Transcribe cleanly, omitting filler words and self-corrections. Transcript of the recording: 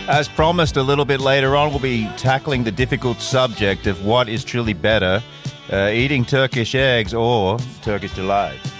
As promised, a little bit later on, we'll be tackling the difficult subject of what is truly better, eating Turkish eggs or Turkish delight.